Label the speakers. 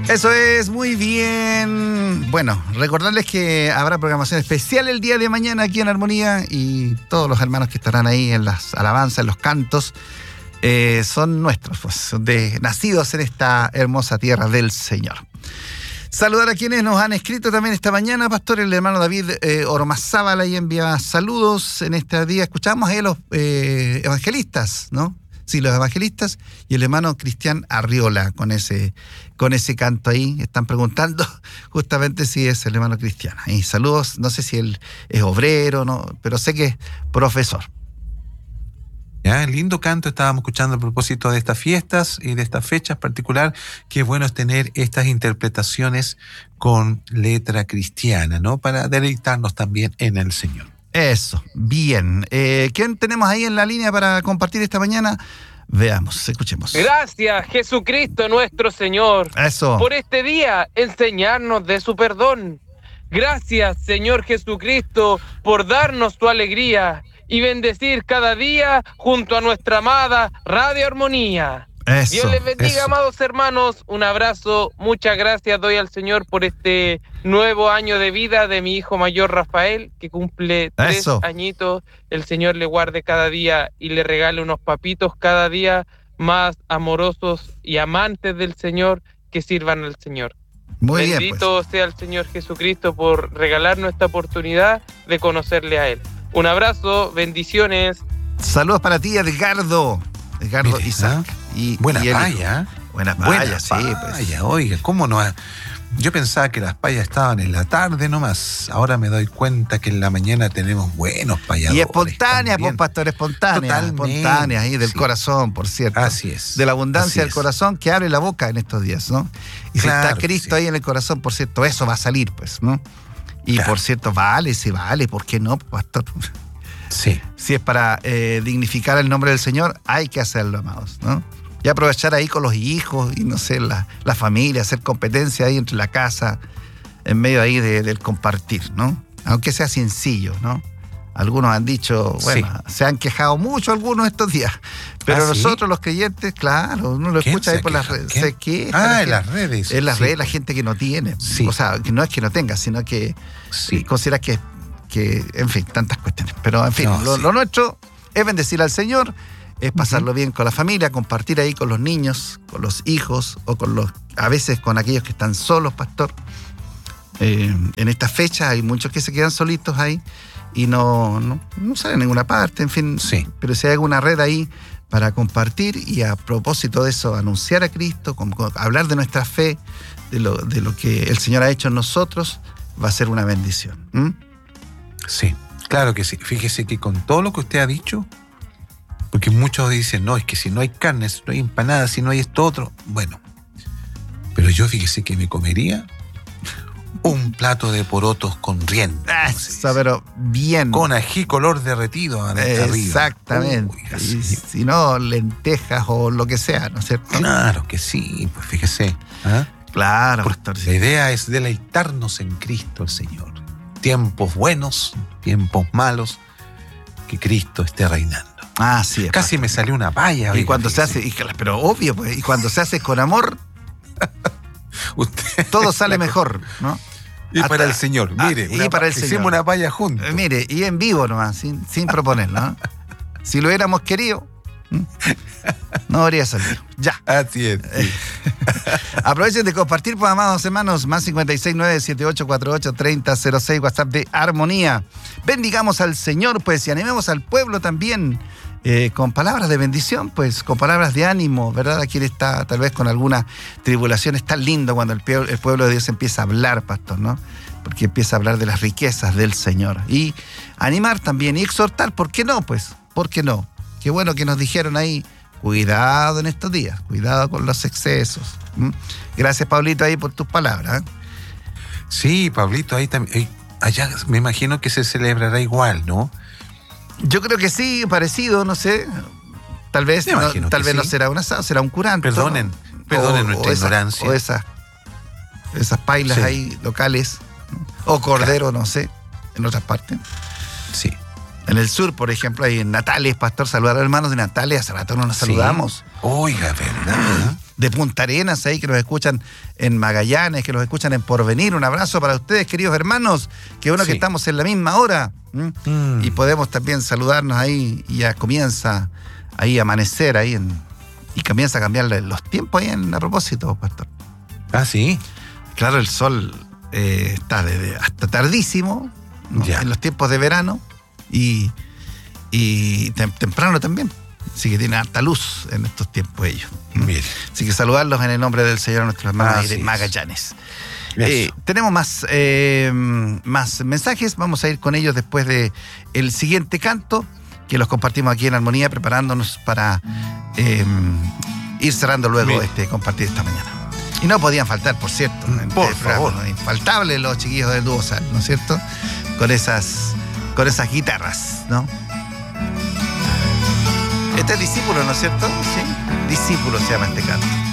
Speaker 1: Eso es, muy bien. Bueno, recordarles que habrá programación especial el día de mañana aquí en Armonía y todos los hermanos que estarán ahí en las alabanzas, en los cantos, son nuestros, pues, nacidos en esta hermosa tierra del Señor. Saludar a quienes nos han escrito también esta mañana, pastor. El hermano David Ormazábal ahí envía saludos en este día. Escuchamos ahí a los evangelistas, ¿no? Sí, los evangelistas, y el hermano Cristian Arriola con ese canto ahí. Están preguntando justamente si es el hermano Cristian. Y saludos, no sé si él es obrero, no, pero sé que es profesor.
Speaker 2: Ya, lindo canto estábamos escuchando a propósito de estas fiestas y de estas fechas particular. Qué bueno es tener estas interpretaciones con letra cristiana, ¿no? Para deleitarnos también en el Señor.
Speaker 1: Eso, bien. ¿Quién tenemos ahí en la línea para compartir esta mañana? Veamos, escuchemos.
Speaker 3: Gracias, Jesucristo nuestro Señor,
Speaker 1: eso,
Speaker 3: por este día enseñarnos de su perdón. Gracias, Señor Jesucristo, por darnos tu alegría y bendecir cada día junto a nuestra amada Radio Armonía.
Speaker 1: Eso,
Speaker 3: Dios les bendiga,
Speaker 2: eso.
Speaker 3: amados hermanos. Un abrazo, muchas gracias doy al Señor por este nuevo año de vida de mi hijo mayor Rafael, que cumple 3
Speaker 1: Eso.
Speaker 3: añitos. El Señor le guarde cada día y le regale unos papitos cada día más amorosos y amantes del Señor que sirvan al Señor.
Speaker 1: muy bien.
Speaker 3: Bendito sea el Señor Jesucristo por regalarnos esta oportunidad de conocerle a Él. Un abrazo, bendiciones.
Speaker 1: Saludos para ti, Edgardo
Speaker 2: Mire,
Speaker 1: Isaac.
Speaker 2: ¿ah?
Speaker 1: Y
Speaker 2: Buena
Speaker 1: y él-
Speaker 2: paya.
Speaker 1: Buena paya, sí.
Speaker 2: Paya,
Speaker 1: Pues.
Speaker 2: oiga, ¿cómo no? Yo pensaba que las payas estaban en la tarde nomás. Ahora me doy cuenta que en la mañana tenemos buenos payadores.
Speaker 1: Y espontánea, pues,
Speaker 2: también.
Speaker 1: pastor, espontánea.
Speaker 2: Totalmente,
Speaker 1: Espontánea, ahí del
Speaker 2: sí.
Speaker 1: corazón, por cierto.
Speaker 2: Así es.
Speaker 1: De la abundancia
Speaker 2: así
Speaker 1: del
Speaker 2: es.
Speaker 1: corazón que abre la boca en estos días, ¿no? Y si
Speaker 2: Claro
Speaker 1: está
Speaker 2: que
Speaker 1: Cristo
Speaker 2: sí.
Speaker 1: ahí en el corazón, por cierto, eso va a salir, pues, ¿no? Y
Speaker 2: Claro.
Speaker 1: por cierto, vale, ¿por qué no, pastor?
Speaker 2: Sí.
Speaker 1: Si es para dignificar el nombre del Señor, hay que hacerlo, amados, ¿no? Y aprovechar ahí con los hijos y, no sé, la familia, hacer competencia ahí entre la casa, en medio ahí del compartir, ¿no? Aunque sea sencillo, ¿no? Algunos han dicho, bueno, se han quejado mucho algunos estos días, pero
Speaker 2: ¿Ah, sí?
Speaker 1: nosotros los creyentes, claro, uno lo
Speaker 2: ¿Quién
Speaker 1: escucha
Speaker 2: se
Speaker 1: ahí por las
Speaker 2: queja?
Speaker 1: redes,
Speaker 2: ¿Quién?
Speaker 1: se queja.
Speaker 2: En las redes.
Speaker 1: En las
Speaker 2: Sí,
Speaker 1: redes la gente que no tiene,
Speaker 2: Sí.
Speaker 1: o sea, que no es que no tenga, sino que
Speaker 2: Sí.
Speaker 1: considera que, en fin, tantas cuestiones. Pero, en fin,
Speaker 2: No, sí.
Speaker 1: lo nuestro es bendecir al Señor, es pasarlo bien con la familia, compartir ahí con los niños, con los hijos, o a veces con aquellos que están solos, pastor. En esta fecha hay muchos que se quedan solitos ahí y no salen a ninguna parte, en fin.
Speaker 2: Sí.
Speaker 1: Pero si hay alguna red ahí para compartir y a propósito de eso, anunciar a Cristo, hablar de nuestra fe, de lo que el Señor ha hecho en nosotros, va a ser una bendición.
Speaker 2: Sí, claro que sí. Fíjese que con todo lo que usted ha dicho, porque muchos dicen, no, es que si no hay carne, si no hay empanada, si no hay esto otro, bueno. Pero yo fíjese que me comería un plato de porotos con rienda.
Speaker 1: Eso, pero bien.
Speaker 2: Con ají color derretido arriba.
Speaker 1: Exactamente.
Speaker 2: Uy,
Speaker 1: Y
Speaker 2: así.
Speaker 1: si no, lentejas o lo que sea, ¿no es cierto?
Speaker 2: Claro que sí, pues fíjese. ¿Ah?
Speaker 1: Claro,
Speaker 2: Porque
Speaker 1: pastor.
Speaker 2: la idea es deleitarnos en Cristo el Señor. Tiempos buenos, tiempos malos, que Cristo esté reinando.
Speaker 1: Así es.
Speaker 2: Casi me salió una paya.
Speaker 1: Y
Speaker 2: oiga,
Speaker 1: cuando se
Speaker 2: fíjese.
Speaker 1: hace, pero obvio, pues, y cuando se hace con amor,
Speaker 2: Usted,
Speaker 1: todo sale mejor, ¿no?
Speaker 2: y
Speaker 1: Hasta-
Speaker 2: para el Señor, mire,
Speaker 1: y para el
Speaker 2: hicimos
Speaker 1: Señor.
Speaker 2: una paya juntos.
Speaker 1: Mire, y en vivo nomás, sin proponerlo, ¿no? Si lo hubiéramos querido, no habría salido. Ya.
Speaker 2: Así es. Sí.
Speaker 1: Aprovechen de compartir, pues, amados hermanos, más 569-7848-3006, WhatsApp de Armonía. Bendigamos al Señor, pues, y animemos al pueblo también con palabras de bendición, pues, con palabras de ánimo, ¿verdad? A quien está tal vez con alguna tribulación. Es tan lindo cuando el pueblo de Dios empieza a hablar, pastor, ¿no? Porque empieza a hablar de las riquezas del Señor. Y animar también y exhortar, ¿por qué no? Pues, ¿por qué no? Qué bueno que nos dijeron ahí, cuidado en estos días, cuidado con los excesos. Gracias, Pablito, ahí por tus palabras.
Speaker 2: Sí, Pablito, ahí también. Allá me imagino que se celebrará igual, ¿no?
Speaker 1: Yo creo que sí, parecido, no sé. Tal vez,
Speaker 2: Me imagino que
Speaker 1: no
Speaker 2: sí.
Speaker 1: será un asado, será un curanto.
Speaker 2: Perdonen nuestra ignorancia.
Speaker 1: O esas pailas
Speaker 2: Sí.
Speaker 1: ahí locales. O cordero, no sé, en otras partes.
Speaker 2: Sí.
Speaker 1: En el sur, por ejemplo, ahí en Natales, pastor, saludar a los hermanos de Natales. Hace rato no nos saludamos.
Speaker 2: Oiga, ¿verdad?
Speaker 1: de Punta Arenas, ahí que nos escuchan en Magallanes, que nos escuchan en Porvenir. Un abrazo para ustedes, queridos hermanos. Qué bueno que estamos en la misma hora. Y podemos también saludarnos ahí, y ya comienza ahí a amanecer ahí y comienza a cambiar los tiempos ahí a propósito, pastor.
Speaker 2: Ah, sí.
Speaker 1: Claro, el sol está hasta tardísimo, ¿no? En los tiempos de verano y temprano también. Así que tienen harta luz en estos tiempos ellos.
Speaker 2: Bien.
Speaker 1: Así que saludarlos en el nombre del Señor a nuestros hermanos de Magallanes. Tenemos más mensajes. Vamos a ir con ellos después de el siguiente canto, que los compartimos aquí en Armonía, preparándonos para ir cerrando luego compartir esta mañana. Y no podían faltar, por cierto,
Speaker 2: por favor,
Speaker 1: ¿no? Infaltables los chiquillos del Dúo Sal, ¿no es cierto? Con esas guitarras, ¿no? Este es Discípulo, ¿no es cierto? Sí, Discípulo se llama este canto.